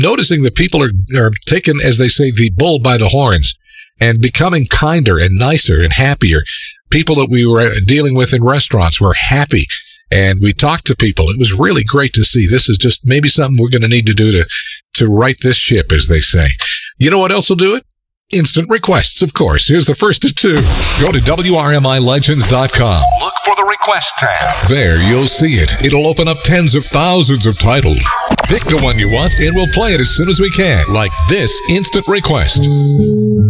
noticing that people are taking, as they say, the bull by the horns and becoming kinder and nicer and happier. People that we were dealing with in restaurants were happy, and we talked to people. It was really great to see. This is just maybe something we're going to need to do to right this ship, as they say. You know what else will do it? Instant requests, of course. Here's the first of two. Go to WRMILegends.com. Look for the request tab. There, you'll see it. It'll open up tens of thousands of titles. Pick the one you want, and we'll play it as soon as we can, like this instant request.